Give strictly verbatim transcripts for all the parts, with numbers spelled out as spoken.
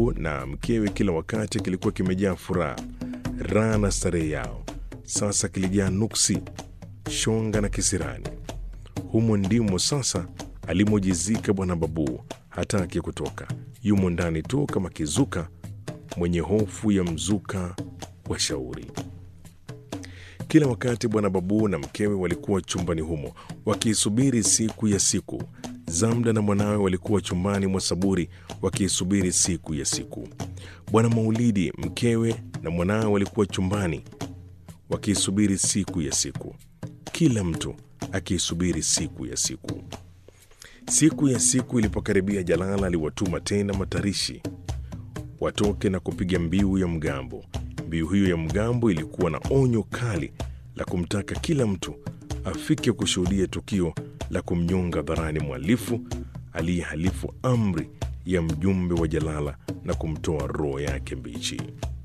Babu na mkewe kila wakati kilikuwa kimejaa furaha, raha na starehe yao. Sasa kilijaa nuksi, shonga na kisirani. Humo ndimo sasa alimojizika Bwana Babu. Hataki kutoka, yumo ndani tu kama kizuka mwenye hofu ya mzuka wa shauri. Kila wakati Bwana Babu na mkewe walikuwa chumbani humo wakiisubiri siku ya siku. Zamda na mwanawe walikuwa chumbani mwa Saburi wakiisubiri siku ya siku. Bwana Maulidi, mkewe na mwanawe walikuwa chumbani wakiisubiri siku ya siku. Kila mtu akiisubiri siku ya siku. Siku ya siku ilipokaribia, Jalala aliwatuma tena matarishi watoke na kupiga mbiu ya mgambo. Mbiu hiyo ya mgambo ilikuwa na onyo kali la kumtaka kila mtu afike kushuhudia tukio la kumnyonga dharani mhalifu aliyehalifu amri ya mjumbe wa Jalala na kumtoa roho yake mbichi.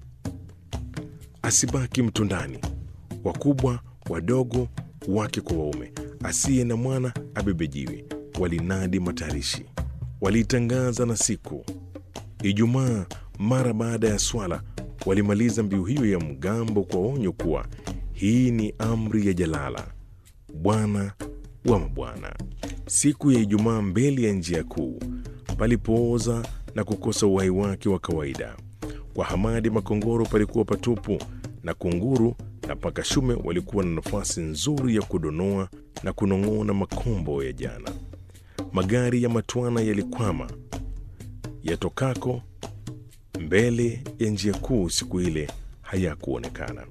Asibaki mtu ndani, wakubwa wadogo, wake kwa waume, asiye na mwana abebejiwe, walinadi matarishi. Walitangaza na siku Ijumaa mara baada ya swala walimaliza mbiu hiyo ya mgambo kwa onyo kuwa hii ni amri ya Jalala, bwana wa mabwana. Siku ya Ijumaa, mbele ya njia kuu palipooza na kukosa uhai wake wa kawaida. Kwa Hamadi Makongoro palikuwa patupu, na Kunguru na Paka Shume walikuwa na nafasi nzuri ya kudonoa na kunong'ona makombo ya jana. Magari ya matwana yalikwama yatokako mbele ya njia kuu siku ile hayakuonekana.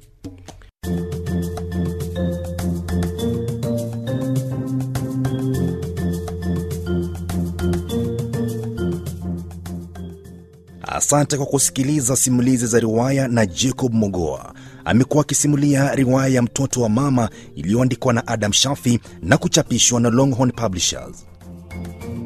Asante kwa kusikiliza simulizi za riwaya na Jacob Mogoa. Amekuwa akisimulia riwaya ya Mtoto wa Mama iliyoandikwa na Adam Shafi na kuchapishwa na Longhorn Publishers.